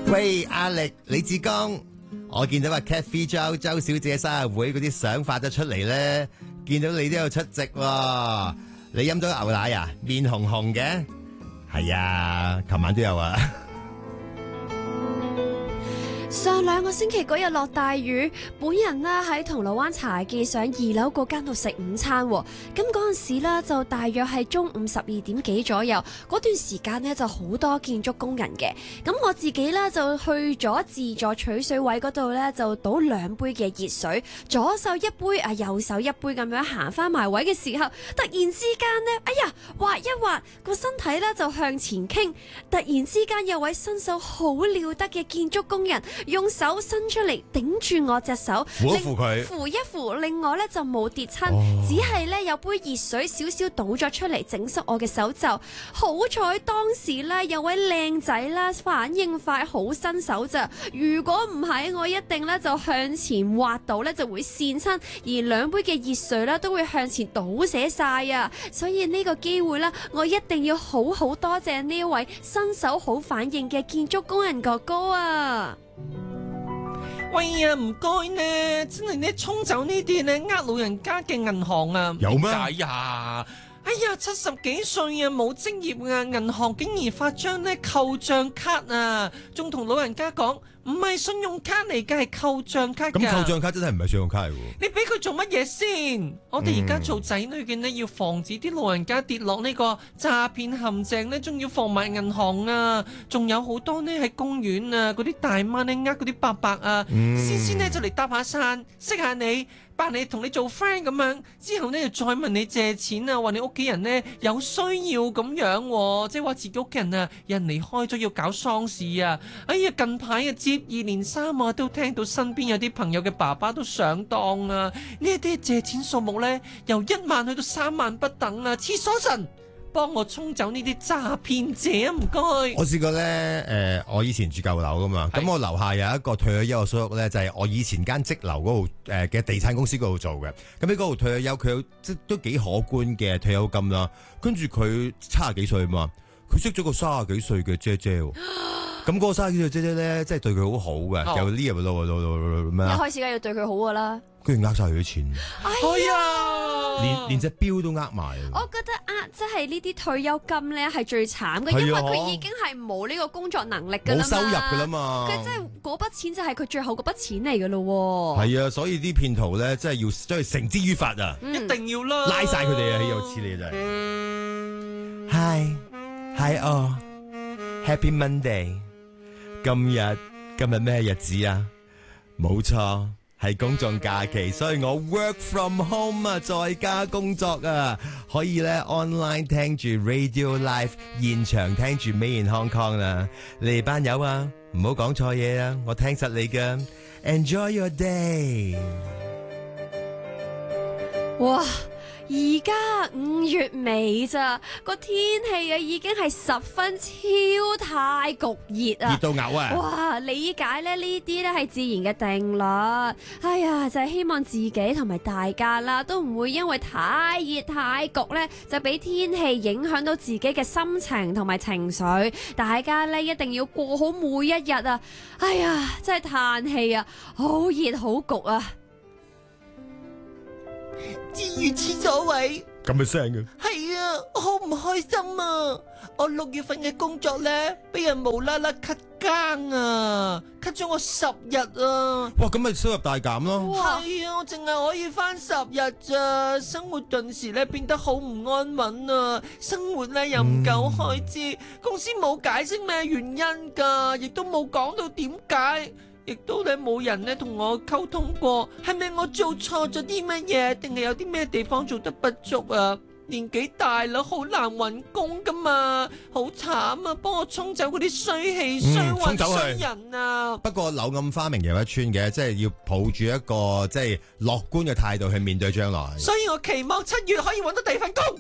喂，阿力李志剛，我見到Cathy周小姐生日會嗰啲相發咗出嚟咧，見到你都有出席喎。你飲咗牛奶啊？面紅紅嘅。係啊，琴晚都有啊。 上2個星期嗰日落大雨，本人呢喺銅鑼灣茶記上2樓嗰間度食午餐喎。咁嗰陣時呢就大約係中午12點幾左右，嗰段時間呢就好多建築工人嘅。咁我自己呢就去咗自助取水位嗰度呢，就倒2杯嘅熱水，左手一杯右手一杯咁樣行翻埋位嘅時候，突然之間呢，哎呀，滑一滑個身體呢就向前傾，突然之間有位身手好了得嘅建築工人，用手伸出嚟頂住我隻手， 扶一扶佢， 扶一扶，令我咧就冇跌親，只係咧有杯熱水少少倒咗出嚟，整濕我嘅手袖。好彩當時咧有位靚仔啦，反應快，好伸手咋。如果唔係，我一定咧就向前滑倒咧就會跣親，而2杯嘅熱水咧都會向前倒瀉晒啊！所以呢個機會咧，我一定要好好多謝呢位身手好反應嘅建築工人哥哥啊！ 喂呀，唔該呢，真係呢沖走呢啲呢老人家嘅銀行啊， 有咩？ 點解呀？哎呀，70幾歲啊，冇職業啊，銀行竟然發張呢扣賬卡啊，仲同老人家講唔係信用卡嚟嘅，係扣賬卡㗎。 咁扣賬卡真係唔係信用卡嚟喎。 你俾佢做乜嘢先？我哋而家做仔女嘅呢，要防止啲老人家跌落呢個詐騙陷阱呢，仲要防埋銀行啊，仲有好多呢喺公園啊，嗰啲大媽呢嗰啲伯伯啊，先呢就嚟搭下訕，識下你。扮你同你做 friend 咁樣，之後呢就再問你借錢啊，話你屋企人呢有需要咁樣，即係話自己屋企人啊人離開咗要搞喪事啊！哎呀，近排啊接二連三啊，都聽到身邊有啲朋友嘅爸爸都上當啊！呢一啲借錢數目呢，由1萬去到3萬不等啊！廁所神，幫我沖走呢啲詐騙者啊！唔該。 我試過咧，我以前住舊樓噶嘛，咁我樓下有一個退咗休嘅叔叔咧，就係我以前間則樓嗰度嘅地產公司嗰度做嘅。咁喺嗰度退咗休，佢有即都幾可觀嘅退休金啦。跟住佢70幾歲嘛，佢識咗個30幾歲嘅姐姐喎。咁嗰個30幾歲姐姐咧，真係對佢好好嘅，又呢入到咩啊？ 一開始梗係要對佢好噶啦， 居然呃晒佢啲錢， 係啊， 連隻錶都呃埋。 我覺得即係呢啲退休金咧係最慘嘅，因為佢已經係冇呢個工作能力噶啦嘛， 冇收入噶啦嘛， 佢真係嗰筆錢就係佢最後嗰筆錢嚟噶咯。 係啊，所以啲騙徒咧真係要將佢繩之於法啊， 一定要啦， 拉晒佢哋啊，有似你真係。Hi，哦，Happy Monday。今日咩日子啊？冇錯，係公眾假期，所以我 work from home 啊，在家工作啊，可以咧 online 聽住 Radio Live， 現場聽住 Made in Hong Kong 啊。你哋班友啊，唔好講錯嘢啊，我聽實你噶。Enjoy your day。 哇！而家5月尾咋，個天氣啊已經係十分超太焗熱啊！ 熱到嘔啊！ 哇！理解咧呢啲咧係自然嘅定律。哎呀，就係希望自己同埋大家啦，都唔會因為太熱太焗咧，就俾天氣影響到自己嘅心情同埋情緒。大家咧一定要過好每一日啊！哎呀，真係嘆氣啊，好熱好焗啊！ 至於廁所位咁嘅聲嘅， 係啊，我好唔開心啊！我6月份嘅工作咧，俾人無啦啦 cut 更啊，cut 咗我10日啊！ 哇，咁咪收入大減咯！ 係啊，我淨係可以返10日咋，生活頓時咧變得好唔安穩啊！生活咧又唔夠開支，公司冇解釋咩原因噶，亦都冇講到點解。亦都咧冇人咧同我溝通過，係咪我做錯咗啲乜嘢，定係有啲咩地方做得不足啊？年紀大啦，好難揾工噶嘛，好慘啊！幫我沖走嗰啲衰氣、衰運、衰人啊！ 不過柳暗花明又一村嘅，即係要抱住一個即係樂觀嘅態度去面對將來。 所以我期望7月可以揾到第二份工。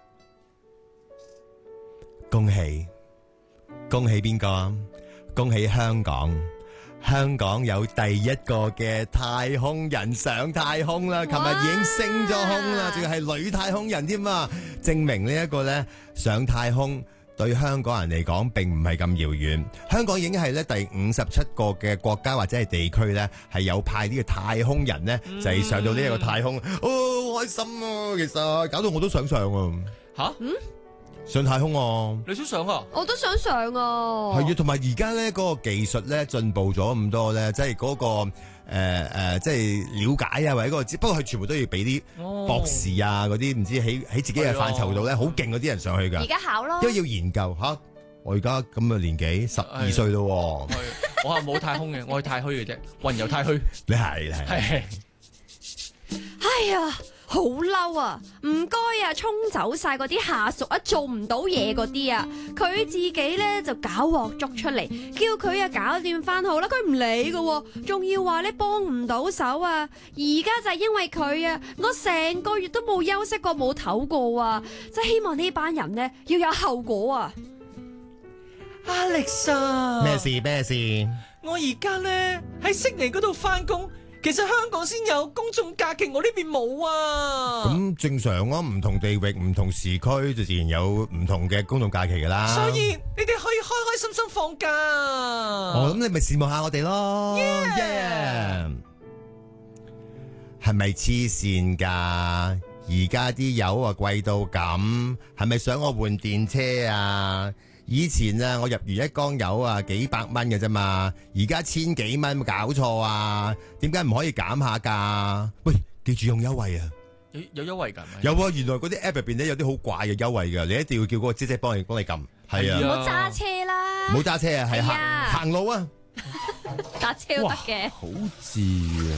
恭喜邊個？恭喜香港！香港有第一個嘅太空人上太空啦，琴日已經升咗空啦，仲係女太空人添啊！證明呢一個咧上太空對香港人嚟講並唔係咁遙遠。香港已經係咧第57個嘅國家或者係地區咧，係有派呢個太空人咧，就係上到呢一個太空。哦，開心啊！其實搞到我都想上啊。 吓？ 上太空啊！ 你想上啊？ 我都想上啊！ 係啊，同埋而家咧嗰個技術咧進步咗咁多咧，即係嗰個即係了解啊，或者嗰個，不過佢全部都要俾啲博士啊嗰啲，唔知喺自己嘅範疇度咧好勁嗰啲人上去㗎。 而家考咯， 因為要研究吓。我而家咁嘅年紀12歲咯。 我係冇太空嘅，我係太虛嘅啫，雲遊太虛。 你係。 哎呀！好嬲啊！唔該啊，沖走晒嗰啲下屬啊，做唔到嘢嗰啲啊，佢自己咧就搞鑊捉出嚟，叫佢啊搞掂翻好啦，佢唔理噶，仲要話咧幫唔到手啊！而家就係因為佢啊，我成個月都冇休息過，冇唞過啊！真係希望呢班人呢要有後果啊 ！Alex 啊， 咩事？ 我而家咧喺悉尼嗰度翻工。其實香港先有公眾假期，我呢邊冇啊。 咁正常啊，唔同地域、唔同時區就自然有唔同嘅公眾假期噶啦。 所以你哋可以開開心心放假。 咁你咪羨慕下我哋咯。係咪黐線噶？而家啲油啊貴到咁，係咪想我換電車啊？以前啊，我入完一缸油啊，幾百蚊嘅啫嘛，而家千幾蚊，搞錯啊？點解唔可以減下價？喂，記住用優惠啊！ 有優惠㗎？ 有啊，原來嗰啲 app 入邊咧有啲好怪嘅優惠㗎，你一定要叫嗰個姐姐幫你撳。係啊， 唔好揸車啦， 唔好揸車啊，係行路啊， 搭車都得嘅。 好似啊。